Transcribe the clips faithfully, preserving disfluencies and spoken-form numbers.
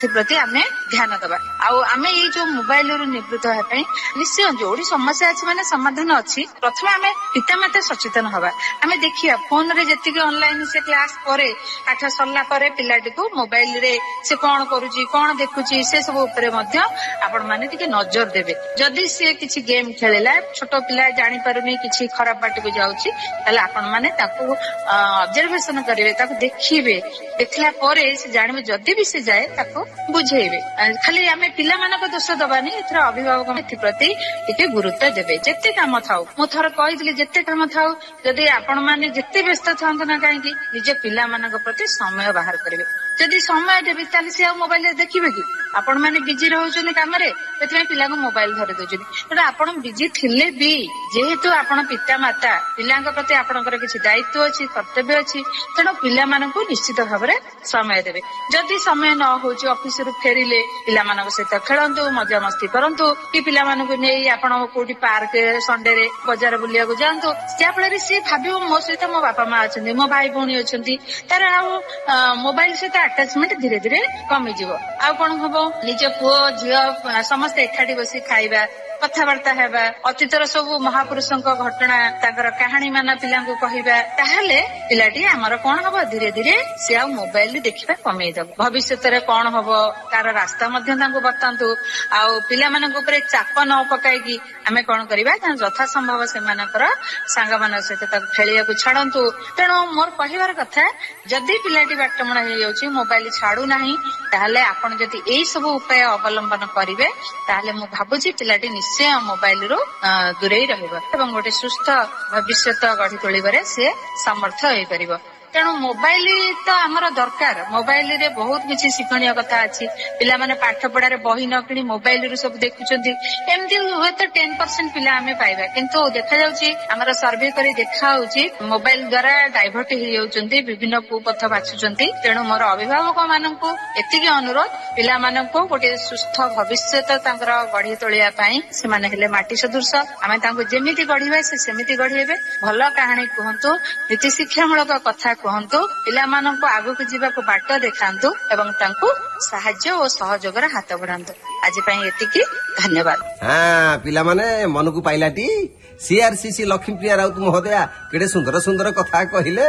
प्रति आम ध्यान दबा आम ये जो मोबाइल रु निवृत्त होगापी निश्चय जो समस्या अच्छी माने समाधान अच्छी प्रथम आम पितामाता सचेतन हवा आम देखिए फोन रे जी ऑनलाइन से क्लास करे पाठ सरला पर पिलाटी को मोबाइल रे से कौन करुची कौन देखुची से सब उपरे मध्य आपण माने टिके नजर देबे जदि से किछि गेम खेलेला छोट पिला जानि पारुनी किछि खराब बाटे को जाउची ताले आपण माने ताको ऑब्जर्वेशन करिवे ताको देखिबे देखला परे से जानिबे जदि भी से जाए ताको बुझेबे खाली आमे पिला मानक दोष दबानी एथरा अभिभावक एथि प्रति टिके गुरुत्व देबे जत्ते काम थाउ मु थर कहितली जत्ते काम थाउ जदि आपण माने जत्ते व्यस्त थांत ना काहे कि निज पिला मानक प्रति समय बाहर करिवे जदि समय देबे ताले से मोबाइल रे देखिबे कि आपण माने बिजी रहउछन काम रे एथरा पिला को मोबाइल धरि दोजनी तडा आपण बिजी थिले भी जेहेतु आपण पिता माता पिला प्रति आपणकर किछि दायित्व अछि कर्तव्य अछि तेणु पिला मानकु निश्चित भाव रे समय देबे जदि समय न होछि ऑफिस रु फेरिले पिला मानक सहित खेलंतु मजा मस्ती करंतु कि पिला मानकु नै आपण कोठी पार्क संडे रे बाजार बुलिया को जानतु त्या फल रे से भाबियो मो सहित मो बापा मां अछंती मो भाई भौणी अछंती तार आ मोबाइल सहित अटैचमेंट धीरे धीरे कमी जीवो आ कोन हबो निज पुओ झियो समस्त एकाठी बसी खाइबा कथबार्ता हेबा अतीतर सब महापुरुषों घटना ताकर कहानी मान पिला कहवा ताहले पिलाटी आमर कौन हम धीरे धीरे सी आ मोबाइल देखा कमेदब भविष्य में कौन हम तार रास्ता बतातु आउ पिला चाप न पकईकि आम कौन करवा यथा संभव से सांग मान सहित खेलिया छाड़ू तेणु मोर कहबार कथा जदि पिलाटी बाटमणा हो मोबाइल छाड़ू ना ताहले आपण जदि यही सब उपाय अवलंबन करेंगे ताहले मु भाबुची पिलाटी से मोबाइल रु दूरे रहिबा गोटे सुस्थ भविष्य गढ़ी तोलिबारे से समर्थ होई परिबो तेणु मोबाइल तो आमर दरकार मोबाइल रे बहुत किसी शिक्षणीय कथा अच्छी पिला माने पाठ पढ़ारे बही न कि मोबाइल रु सब देखुचंती एमती हुए तो टेन परसेंट पिला आमे पाइबा किंतु देखा जाउची आमर सर्वे करी देखा होउची मोबाइल द्वारा डाइवर्ट हो जाउचंती विभिन्न कुपथ बाछुचंती तेणु मोर अभिभावक माननकु एतिकी अनुरोध पिला माननकु गोटे सुस्थ भविष्य तांकर गढ़ी तोलिया पई से माने हेले माटी सदृश आमे तांको जेमिति गढ़ीबा से सेमिति गढ़ीबे भल कहानी कहंतु नीति शिक्षामूलक कथा कहतु पिला मानक आगु को बाट देखातु एवं तांको साहाय्य और सहयोगर हाथ बढ़ातु आज एतिकी धन्यवाद। हाँ पिला माने मन को पाइलाटी सीआरसीसी लक्ष्मीप्रिया राउत महोदया केडे सुंदर सुंदर कथा कहिले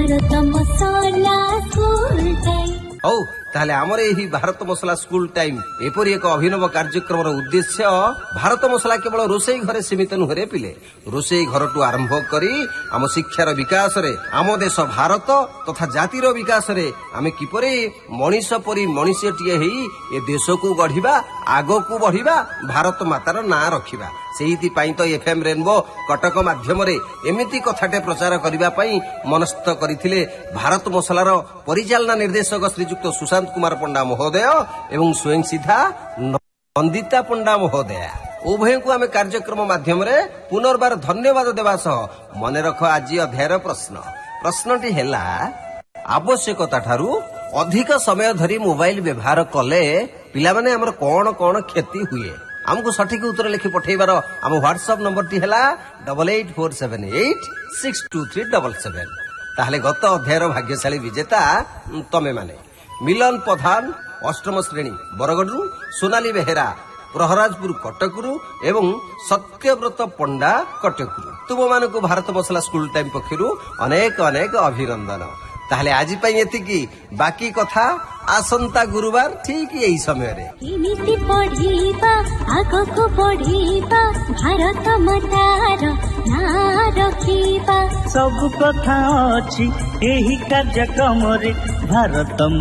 हौ ताहले आमर यही भारत मसला स्कूल टाइम एपरी एक अभिनव कार्यक्रम उद्देश्य भारत मसला केवल रोषेई घरे सीमित नुहे पिले रोषेई घर टू आरंभ करी आम शिक्षार विकास रे आम देश भारत तथा जातिर विकास रे आमे किपरि मनीष परी मनीषटीए हेई ए देश को गढ़िबा आगो को बढ़िबा भारत मातार ना रखिबा सेहिति पाई तो एफएम रेनबो कटक माध्यम रे एमिति कथाटे प्रचार करिबा पई मनस्थ करिथिले भारत मसलार परिचालना निर्देशक श्रीजुक्त सुशांत कुमार पंडा महोदय एवं स्वयं सिद्धा नंदिता पंडा महोदया उभय को आम कार्यक्रम माध्यम रे पुनर्बार धन्यवाद देवा सह मने रख आज अध्यायर प्रश्न प्रश्नटी हेला आवश्यकता ठारू अधिक समय धरी मोबाइल व्यवहार कले पिला माने हमर कोन कोन क्षति हुए हमको सठिक उत्तर लिखि पठेबार आम WhatsApp number T Hella double eight four seven eight six to three double seven ताहले गत अध्यायर भाग्यशाली विजेता तमे माने मिलन प्रधान अष्टम श्रेणी बरगढ़ सोनाली बेहेरा प्रहराजपुर कटकरू एवं सत्यव्रत पंडा कटकरू तुम मान को भारत मसला स्कूल टाइम पक्षरु अनेक अनेक अभिनंदन ताहले आज पई एतिकी बाकी कथा आसंता गुरुवार ठीक यही समय रे इमिति पढ़ीबा आगो को पढ़ीबा भारत मातार ना रखीबा सब कथा अछि एही कार्यक्रम रे भारत